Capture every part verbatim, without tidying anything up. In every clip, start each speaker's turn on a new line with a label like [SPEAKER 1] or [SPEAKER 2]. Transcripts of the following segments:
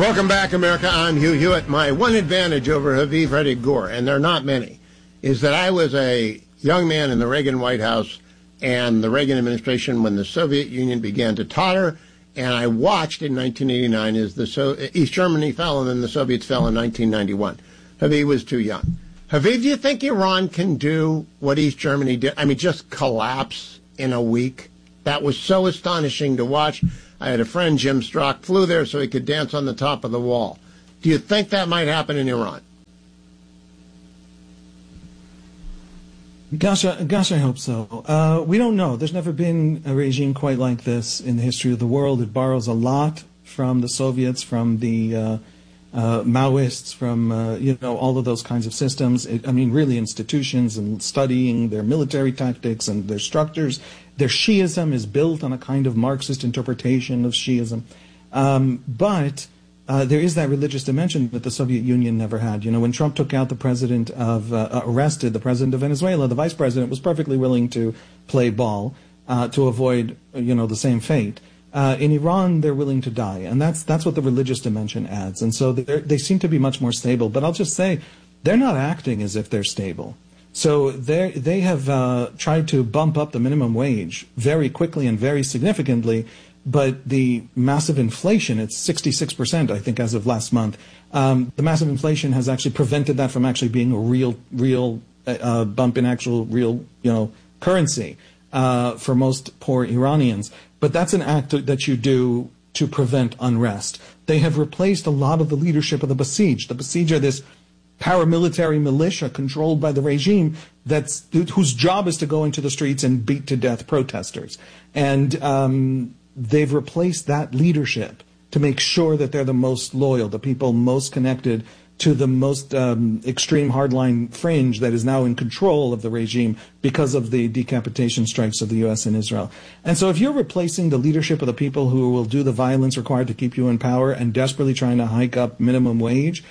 [SPEAKER 1] Welcome back, America. I'm Hugh Hewitt. My one advantage over Haviv Rettig Gur, and there are not many, is that I was a young man in the Reagan White House and the Reagan administration when the Soviet Union began to totter, and I watched in nineteen eighty-nine as the so- East Germany fell and then the Soviets fell in nineteen ninety-one. Haviv was too young. Haviv, do you think Iran can do what East Germany did? I mean, just collapse in a week? That was so astonishing to watch. I had a friend, Jim Strock, flew there so he could dance on the top of the wall. Do you think that might happen in Iran?
[SPEAKER 2] Gosh, I, gosh, I hope so. Uh, we don't know. There's never been a regime quite like this in the history of the world. It borrows a lot from the Soviets, from the uh, uh, Maoists, from uh, you know all of those kinds of systems. It, I mean, really, institutions and studying their military tactics and their structures. Their Shi'ism is built on a kind of Marxist interpretation of Shi'ism. Um, but uh, there is that religious dimension that the Soviet Union never had. You know, when Trump took out the president of, uh, arrested the president of Venezuela, the vice president was perfectly willing to play ball uh, to avoid, you know, the same fate. Uh, in Iran, they're willing to die. And that's that's what the religious dimension adds. And so they seem to be much more stable. But I'll just say, they're not acting as if they're stable. So they they have uh, tried to bump up the minimum wage very quickly and very significantly, but the massive inflation, it's sixty-six percent, I think, as of last month. Um, the massive inflation has actually prevented that from actually being a real real uh, bump in actual real you know currency uh, for most poor Iranians. But that's an act that you do to prevent unrest. They have replaced a lot of the leadership of the Basij. The Basij are this paramilitary militia controlled by the regime that's whose job is to go into the streets and beat to death protesters. And um, they've replaced that leadership to make sure that they're the most loyal, the people most connected to the most um, extreme hardline fringe that is now in control of the regime because of the decapitation strikes of the U S and Israel. And so if you're replacing the leadership of the people who will do the violence required to keep you in power and desperately trying to hike up minimum wage,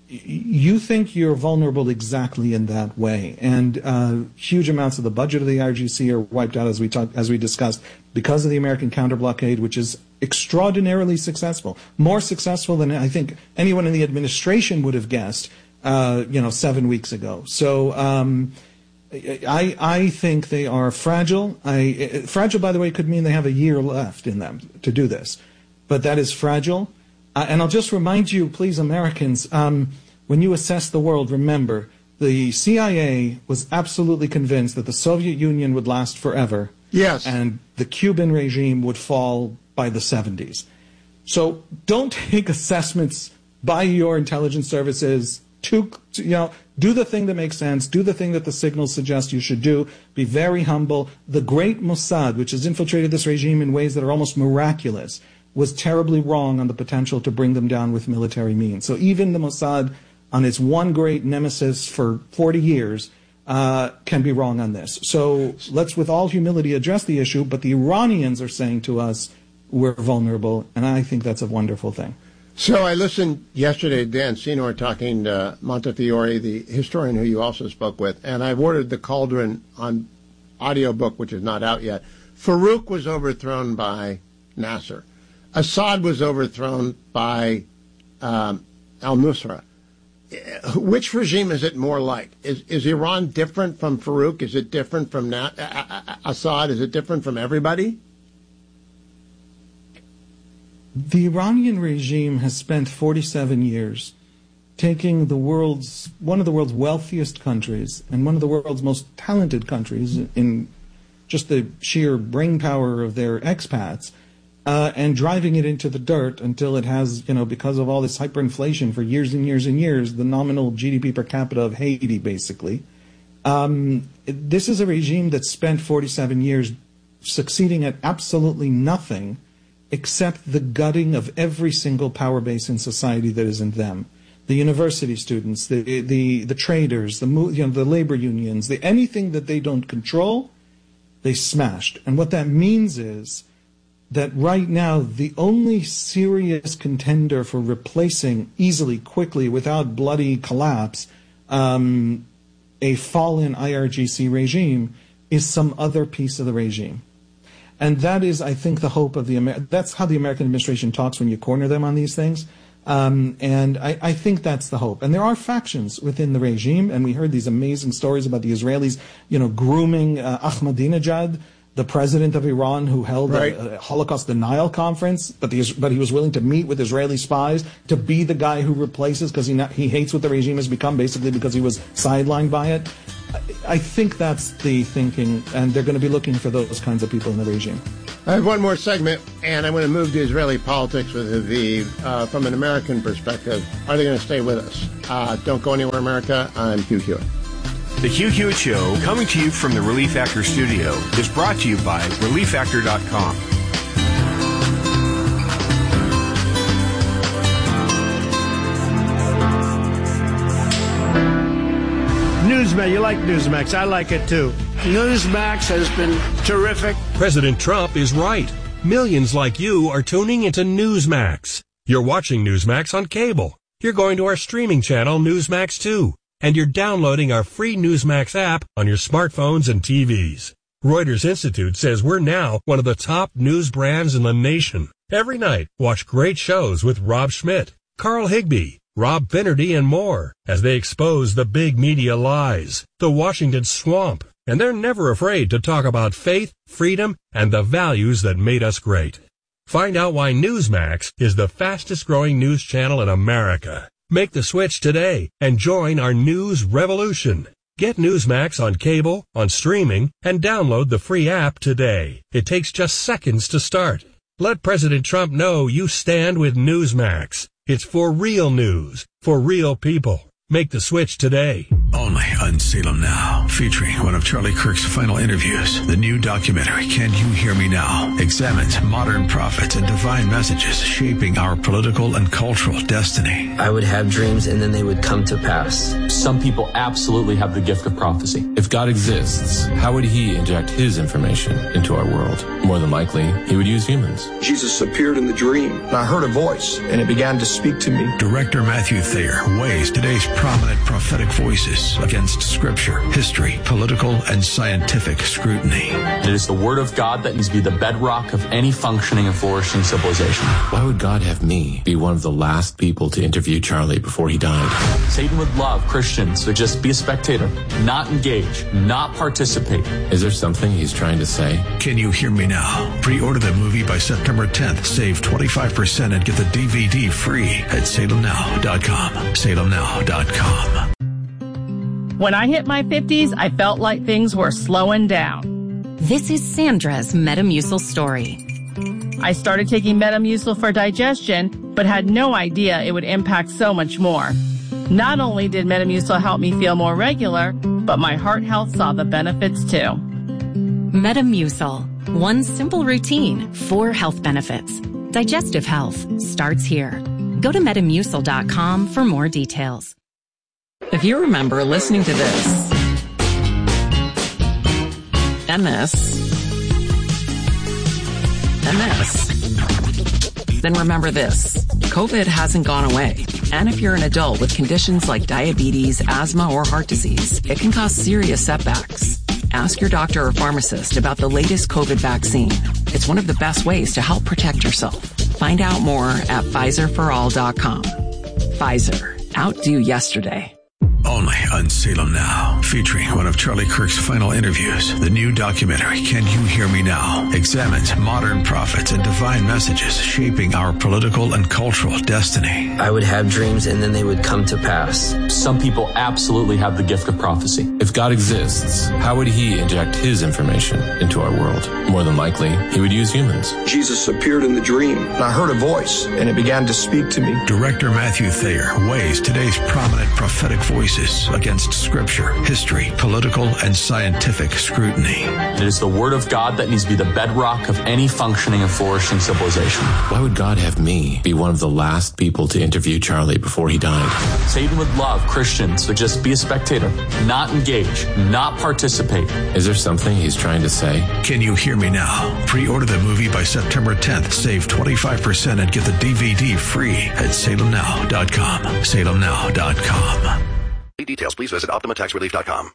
[SPEAKER 2] you think you're vulnerable exactly in that way. And uh, huge amounts of the budget of the I R G C are wiped out, as we talk, as we discussed, because of the American counter-blockade, which is extraordinarily successful, more successful than I think anyone in the administration would have guessed, uh, you know, seven weeks ago. So um, I, I think they are fragile. I, fragile, by the way, could mean they have a year left in them to do this. But that is fragile. Uh, and I'll just remind you, please, Americans, um, when you assess the world, remember, the C I A was absolutely convinced that the Soviet Union would last forever.
[SPEAKER 1] Yes.
[SPEAKER 2] And the Cuban regime would fall by the seventies. So don't take assessments by your intelligence services to, to, you know, do the thing that makes sense, do the thing that the signals suggest you should do, be very humble. The great Mossad, which has infiltrated this regime in ways that are almost miraculous, was terribly wrong on the potential to bring them down with military means. So even the Mossad, on its one great nemesis for forty years, uh, can be wrong on this. So let's, with all humility, address the issue, but the Iranians are saying to us, we're vulnerable, and I think that's a wonderful thing.
[SPEAKER 1] So I listened yesterday to Dan Senor talking to Montefiore, the historian who you also spoke with, and I've ordered the Cauldron on audiobook, which is not out yet. Farouk was overthrown by Nasser. Assad was overthrown by um, al-Nusra. Which regime is it more like? Is, is Iran different from Farouk? Is it different from Na- Assad? Is it different from everybody?
[SPEAKER 2] The Iranian regime has spent forty-seven years taking the world's one of the world's wealthiest countries and one of the world's most talented countries in just the sheer brain power of their expats, Uh, and driving it into the dirt until it has, you know, because of all this hyperinflation for years and years and years, the nominal G D P per capita of Haiti, basically. Um, this is a regime that spent forty-seven years succeeding at absolutely nothing except the gutting of every single power base in society that isn't them. The university students, the the the traders, the you know, the labor unions, the anything that they don't control, they smashed. And what that means is that right now the only serious contender for replacing easily, quickly, without bloody collapse, um, a fallen I R G C regime is some other piece of the regime. And that is, I think, the hope of the Amer- that's how the American administration talks when you corner them on these things. Um, and I, I think that's the hope. And there are factions within the regime, and we heard these amazing stories about the Israelis, you know, grooming uh, Ahmadinejad, the president of Iran, who held right. a, a Holocaust denial conference, but, the, but he was willing to meet with Israeli spies to be the guy who replaces, because he, not, he hates what the regime has become, basically because he was sidelined by it. I, I think that's the thinking, and they're going to be looking for those kinds of people in the regime.
[SPEAKER 1] I have one more segment, and I'm going to move to Israeli politics with Aviv. Uh, from an American perspective, are they going to stay with us? Uh, don't go anywhere, America. I'm Hugh Hewitt.
[SPEAKER 3] The Hugh Hewitt Show, coming to you from the Relief Factor studio, is brought to you by relief factor dot com.
[SPEAKER 4] Newsmax, you like Newsmax. I like it too. Newsmax has been terrific.
[SPEAKER 5] President Trump is right. Millions like you are tuning into Newsmax. You're watching Newsmax on cable. You're going to our streaming channel, Newsmax two. And you're downloading our free Newsmax app on your smartphones and T Vs. Reuters Institute says we're now one of the top news brands in the nation. Every night, watch great shows with Rob Schmidt, Carl Higbie, Rob Finnerty, and more as they expose the big media lies, the Washington swamp, and they're never afraid to talk about faith, freedom, and the values that made us great. Find out why Newsmax is the fastest-growing news channel in America. Make the switch today and join our news revolution. Get Newsmax on cable, on streaming, and download the free app today. It takes just seconds to start. Let President Trump know you stand with Newsmax. It's for real news, for real people. Make the switch today.
[SPEAKER 6] Only on Salem Now, featuring one of Charlie Kirk's final interviews. The new documentary, Can You Hear Me Now?, examines modern prophets and divine messages shaping our political and cultural destiny.
[SPEAKER 7] I would have dreams and then they would come to pass.
[SPEAKER 8] Some people absolutely have the gift of prophecy. If God exists, how would he inject his information into our world? More than likely, he would use humans.
[SPEAKER 9] Jesus appeared in the dream, and I heard a voice, and it began to speak to me.
[SPEAKER 6] Director Matthew Thayer weighs today's prominent prophetic voices against scripture, history, political, and scientific scrutiny.
[SPEAKER 8] It is the word of God that needs to be the bedrock of any functioning and flourishing civilization. Why would God have me be one of the last people to interview Charlie before he died? Satan would love Christians to just be a spectator, not engage, not participate. Is there something he's trying to say?
[SPEAKER 6] Can You Hear Me Now? Pre-order the movie by September tenth. Save twenty-five percent and get the D V D free at salem now dot com. salem now dot com.
[SPEAKER 10] When I hit my fifties, I felt like things were slowing down.
[SPEAKER 11] This is Sandra's Metamucil story.
[SPEAKER 10] I started taking Metamucil for digestion, but had no idea it would impact so much more. Not only did Metamucil help me feel more regular, but my heart health saw the benefits too.
[SPEAKER 11] Metamucil. One simple routine, four health benefits. Digestive health starts here. Go to metamucil dot com for more details.
[SPEAKER 12] If you remember listening to this, and this, and this, then remember this. COVID hasn't gone away. And if you're an adult with conditions like diabetes, asthma, or heart disease, it can cause serious setbacks. Ask your doctor or pharmacist about the latest COVID vaccine. It's one of the best ways to help protect yourself. Find out more at Pfizer for all dot com. Pfizer. Outdo yesterday.
[SPEAKER 6] Only on Salem Now, featuring one of Charlie Kirk's final interviews. The new documentary, Can You Hear Me Now?, examines modern prophets and divine messages shaping our political and cultural destiny.
[SPEAKER 7] I would have dreams and then they would come to pass.
[SPEAKER 8] Some people absolutely have the gift of prophecy. If God exists, how would he inject his information into our world? More than likely, he would use humans.
[SPEAKER 9] Jesus appeared in the dream, and I heard a voice, and it began to speak to me.
[SPEAKER 6] Director Matthew Thayer weighs today's prominent prophetic voices against scripture, history, political, and scientific scrutiny.
[SPEAKER 8] It is the word of God that needs to be the bedrock of any functioning and flourishing civilization. Why would God have me be one of the last people to interview Charlie before he died? Satan would love Christians to just be a spectator, not engage, not participate. Is there something he's trying to say?
[SPEAKER 6] Can You Hear Me Now? Pre-order the movie by September tenth. Save twenty-five percent and get the D V D free at salem now dot com. salem now dot com.
[SPEAKER 13] Details, please visit optima tax relief dot com.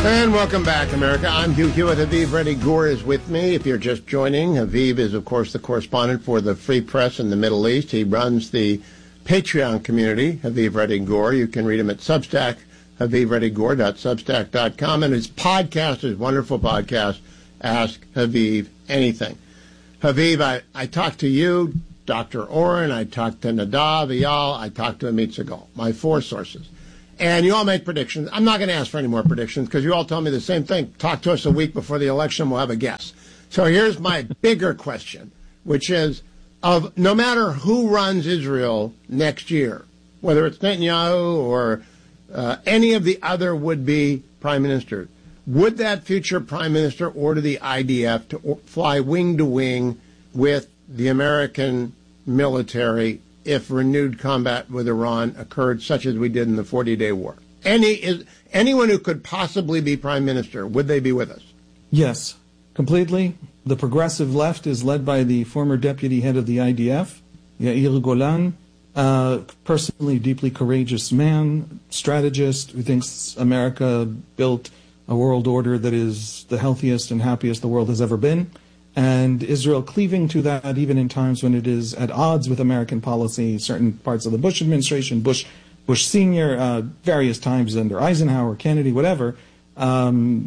[SPEAKER 1] And welcome back, America. I'm Hugh Hewitt. Haviv Reddy Gur is with me. If you're just joining, Haviv is, of course, the correspondent for the Free Press in the Middle East. He runs the Patreon community, Haviv Reddy Gur. You can read him at Substack, haviv reddy gur dot substack dot com. And his podcast, his wonderful podcast, Ask Haviv Anything. Haviv, I, I talked to you, Doctor Oren, I talked to Nadav Eyal, I talked to Amit Segal, my four sources. And you all make predictions. I'm not going to ask for any more predictions because you all tell me the same thing. Talk to us a week before the election, we'll have a guess. So here's my bigger question, which is, of no matter who runs Israel next year, whether it's Netanyahu or uh, any of the other would-be prime ministers, would that future prime minister order the I D F to or- fly wing to wing with the American military if renewed combat with Iran occurred, such as we did in the forty-day war? Any is anyone who could possibly be prime minister, would they be with us?
[SPEAKER 2] Yes, completely. The progressive left is led by the former deputy head of the I D F, Yair Golan, uh, personally deeply courageous man, strategist who thinks America built a world order that is the healthiest and happiest the world has ever been. And Israel cleaving to that even in times when it is at odds with American policy, certain parts of the Bush administration, Bush Bush Senior, uh, various times under Eisenhower, Kennedy, whatever. Um,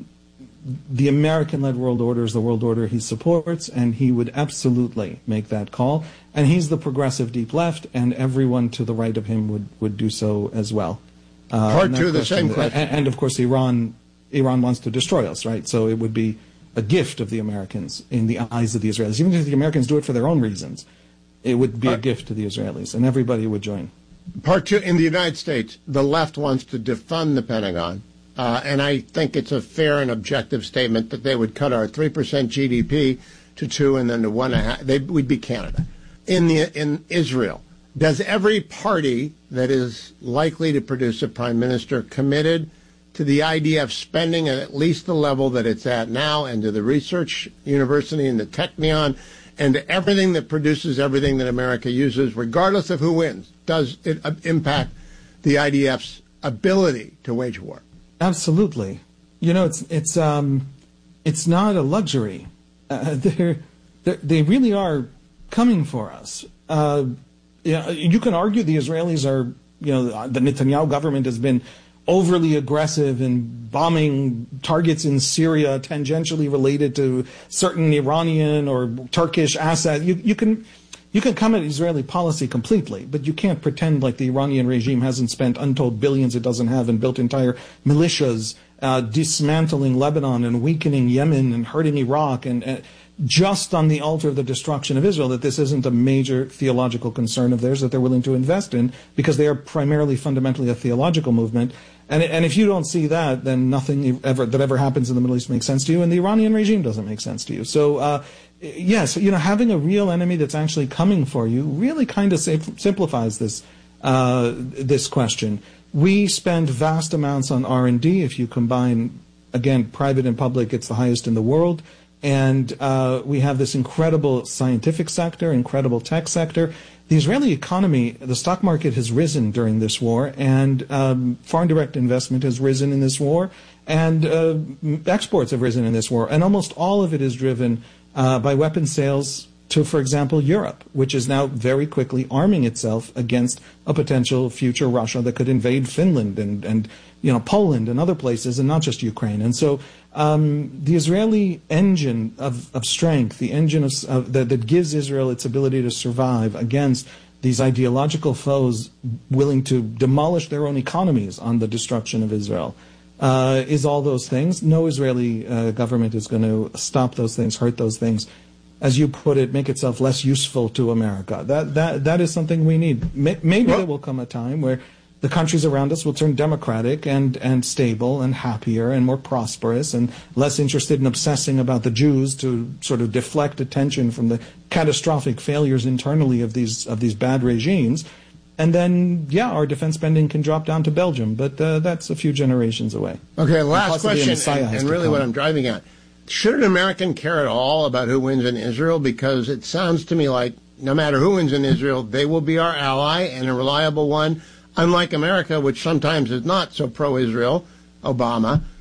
[SPEAKER 2] the American-led world order is the world order he supports, and he would absolutely make that call. And he's the progressive deep left, and everyone to the right of him would, would do so as well. Uh,
[SPEAKER 1] Part two, the same question.
[SPEAKER 2] And, and, of course, Iran, Iran wants to destroy us, right? So it would be a gift of the Americans in the eyes of the Israelis. Even if the Americans do it for their own reasons, it would be a gift to the Israelis, and everybody would join.
[SPEAKER 1] Part two, in the United States, the left wants to defund the Pentagon, uh, and I think it's a fair and objective statement that they would cut our three percent G D P to two and then to one and a half. They, we'd be Canada. In the in Israel, does every party that is likely to produce a prime minister committed to the I D F spending at at least the level that it's at now, and to the research university and the Technion, and to everything that produces everything that America uses, regardless of who wins? Does it impact the I D F's ability to wage war?
[SPEAKER 2] Absolutely. You know, it's it's um, it's not a luxury. Uh, they're, they're they really are coming for us. Uh, you know, you can argue the Israelis are, you know, the Netanyahu government has been overly aggressive in bombing targets in Syria tangentially related to certain Iranian or Turkish assets. You, you can you can come at Israeli policy completely, but you can't pretend like the Iranian regime hasn't spent untold billions it doesn't have and built entire militias, uh, dismantling Lebanon and weakening Yemen and hurting Iraq and uh, just on the altar of the destruction of Israel, that this isn't a major theological concern of theirs that they're willing to invest in, because they are primarily fundamentally a theological movement. And, and if you don't see that, then nothing ever that ever happens in the Middle East makes sense to you, and the Iranian regime doesn't make sense to you. So, uh, yes, you know, having a real enemy that's actually coming for you really kind of simplifies this uh, this question. We spend vast amounts on R and D. If you combine, again, private and public, it's the highest in the world. And uh, we have this incredible scientific sector, incredible tech sector. The Israeli economy, the stock market has risen during this war, and um, foreign direct investment has risen in this war, and uh, exports have risen in this war. And almost all of it is driven uh, by weapons sales to, for example, Europe, which is now very quickly arming itself against a potential future Russia that could invade Finland and, and you know, Poland and other places, and not just Ukraine. And so um, the Israeli engine of, of strength, the engine of, of, that, that gives Israel its ability to survive against these ideological foes willing to demolish their own economies on the destruction of Israel, uh, is all those things. No Israeli uh, government is going to stop those things, hurt those things, as you put it, make itself less useful to America. That that that is something we need. Maybe well, there will come a time where the countries around us will turn democratic and, and stable and happier and more prosperous and less interested in obsessing about the Jews to sort of deflect attention from the catastrophic failures internally of these of these bad regimes. And then, yeah, our defense spending can drop down to Belgium, but uh, that's a few generations away.
[SPEAKER 1] Okay, last question, and, and really what I'm driving at. Should an American care at all about who wins in Israel? Because it sounds to me like no matter who wins in Israel, they will be our ally and a reliable one, unlike America, which sometimes is not so pro-Israel, Obama,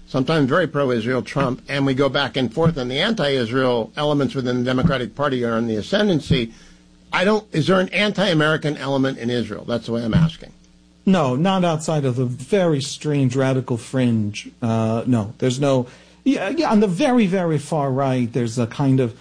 [SPEAKER 1] sometimes very pro-Israel, Trump, and we go back and forth, and the anti-Israel elements within the Democratic Party are in the ascendancy. I don't. Is there an anti-American element in Israel? That's the way I'm asking.
[SPEAKER 2] No, not outside of the very strange radical fringe. Uh, no, there's no. Yeah, yeah, on the very, very far right, there's a kind of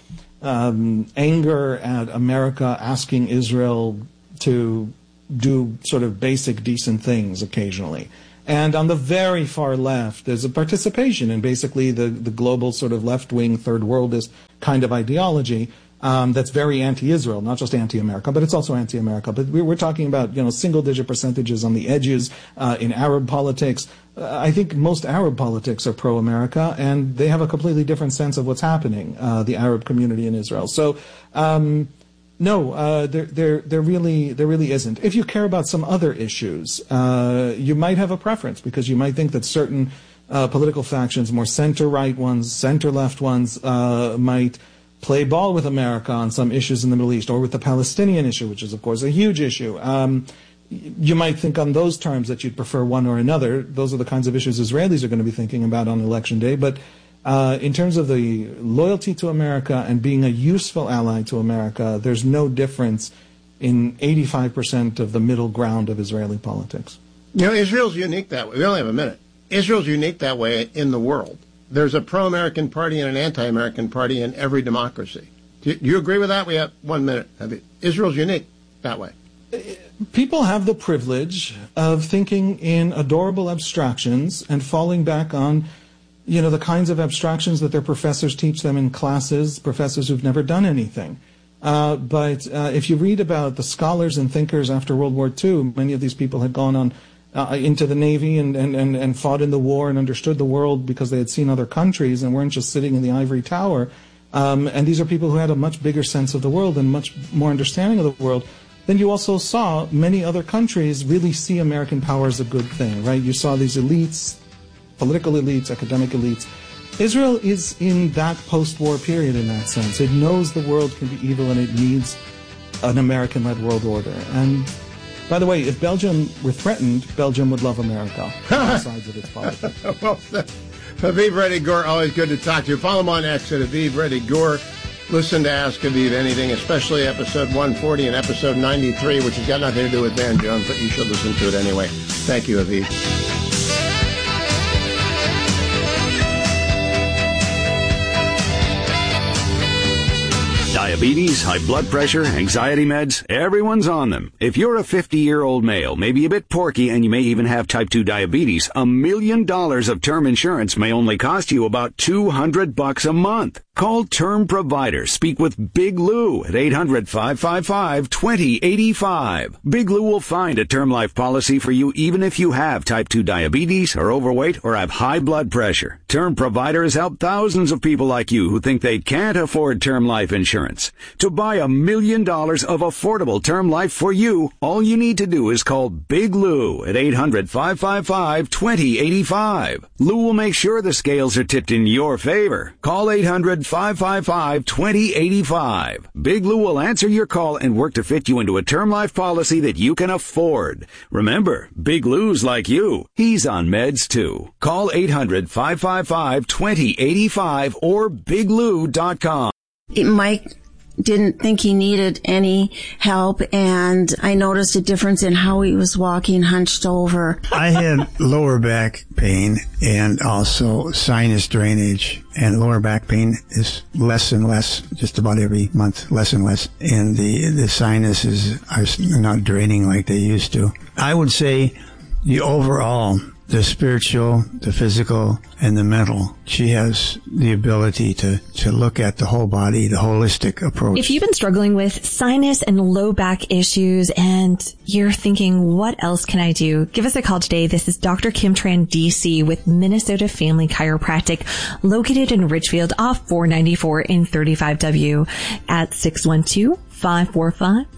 [SPEAKER 2] um, anger at America asking Israel to do sort of basic, decent things occasionally. And on the very far left, there's a participation in basically the, the global sort of left-wing, third worldist kind of ideology um, that's very anti-Israel, not just anti-America, but it's also anti-America. But we're, we're talking about, you know, single-digit percentages on the edges uh, in Arab politics. Uh, I think most Arab politics are pro-America, and they have a completely different sense of what's happening, uh, the Arab community in Israel. So, um, no, uh, there, there, there really, there really isn't. If you care about some other issues, uh, you might have a preference because you might think that certain uh, political factions, more center-right ones, center-left ones, uh, might play ball with America on some issues in the Middle East, or with the Palestinian issue, which is, of course, a huge issue. Um, you might think on those terms that you'd prefer one or another. Those are the kinds of issues Israelis are going to be thinking about on Election Day. But Uh, in terms of the loyalty to America and being a useful ally to America, there's no difference in eighty-five percent of the middle ground of Israeli politics.
[SPEAKER 1] You know, Israel's unique that way. We only have a minute. Israel's unique that way in the world. There's a pro-American party and an anti-American party in every democracy. Do you agree with that? We have one minute. Israel's unique that way.
[SPEAKER 2] People have the privilege of thinking in adorable abstractions and falling back on, you know, the kinds of abstractions that their professors teach them in classes, professors who've never done anything. Uh, but uh, if you read about the scholars and thinkers after World War Two, many of these people had gone on uh, into the Navy and, and, and, and fought in the war and understood the world because they had seen other countries and weren't just sitting in the ivory tower. Um, and these are people who had a much bigger sense of the world and much more understanding of the world. Then you also saw many other countries really see American power as a good thing, right? You saw these elites, political elites, academic elites. Israel is in that post-war period in that sense. It knows the world can be evil and it needs an American-led world order. And by the way, if Belgium were threatened, Belgium would love America, both sides of its politics.
[SPEAKER 1] Well, Aviv Reddy Gur, always good to talk to you. Follow him on X at Aviv Reddy Gur. Listen to Ask Aviv Anything, especially episode one forty and episode ninety-three, which has got nothing to do with Van Jones, but you should listen to it anyway. Thank you, Aviv.
[SPEAKER 14] Diabetes, high blood pressure, anxiety meds, everyone's on them. If you're a fifty-year-old male, maybe a bit porky, and you may even have type two diabetes, a million dollars of term insurance may only cost you about two hundred bucks a month. Call Term Provider. Speak with Big Lou at eight hundred, five five five, two zero eight five. Big Lou will find a term life policy for you even if you have type two diabetes, are overweight, or have high blood pressure. Term Provider has helped thousands of people like you who think they can't afford term life insurance. To buy a million dollars of affordable term life for you, all you need to do is call Big Lou at eight hundred, five five five, two zero eight five. Lou will make sure the scales are tipped in your favor. Call eight hundred, five five five, two zero eight five. Big Lou will answer your call and work to fit you into a term life policy that you can afford. Remember, Big Lou's like you. He's on meds too. Call eight hundred, five five five, two zero eight five or big lou dot com.
[SPEAKER 15] Mike didn't think he needed any help, and I noticed a difference in how he was walking hunched over.
[SPEAKER 16] I had lower back pain and also sinus drainage, and lower back pain is less and less, just about every month, less and less, and the, the sinuses are not draining like they used to. I would say the overall, the spiritual, the physical, and the mental. She has the ability to, to look at the whole body, the holistic approach.
[SPEAKER 17] If you've been struggling with sinus and low back issues and you're thinking, what else can I do? Give us a call today. This is Doctor Kim Tran, D C with Minnesota Family Chiropractic, located in Richfield off four ninety-four in thirty-five W at six one two, five four five,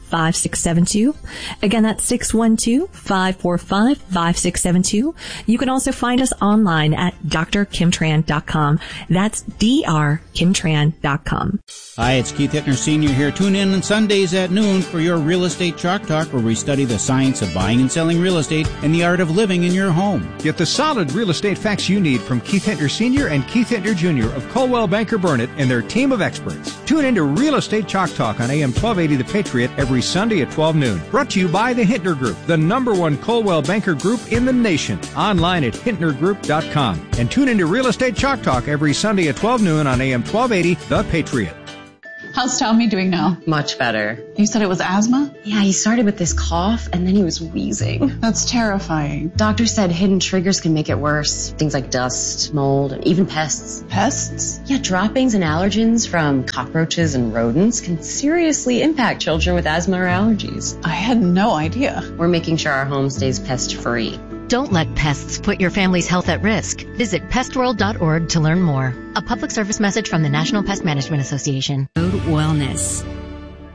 [SPEAKER 17] five six seven two. Again, that's six one two, five four five, five six seven two. You can also find us online at d r kim tran dot com. That's d r kim tran dot com.
[SPEAKER 18] Hi, it's Keith Hittner Senior here. Tune in on Sundays at noon for your Real Estate Chalk Talk, where we study the science of buying and selling real estate and the art of living in your home.
[SPEAKER 19] Get the solid real estate facts you need from Keith Hittner Senior and Keith Hittner Junior of Coldwell Banker Burnett and their team of experts. Tune into Real Estate Chalk Talk on A M twelve eighty The Patriot every Sunday at twelve noon. Brought to you by the Hittner Group, the number one Coldwell Banker Group in the nation. Online at hittner group dot com. And tune into Real Estate Chalk Talk every Sunday at twelve noon on A M twelve eighty The Patriot.
[SPEAKER 20] How's Tommy doing now?
[SPEAKER 21] Much better.
[SPEAKER 20] You said it was asthma?
[SPEAKER 21] Yeah, he started with this cough, and then he was wheezing.
[SPEAKER 20] That's terrifying.
[SPEAKER 21] Doctor said hidden triggers can make it worse. Things like dust, mold, and even pests.
[SPEAKER 20] Pests?
[SPEAKER 21] Yeah, droppings and allergens from cockroaches and rodents can seriously impact children with asthma or allergies.
[SPEAKER 20] I had no idea.
[SPEAKER 21] We're making sure our home stays pest-free.
[SPEAKER 22] Don't let pests put your family's health at risk. Visit pest world dot org to learn more. A public service message from the National Pest Management Association.
[SPEAKER 23] Wellness.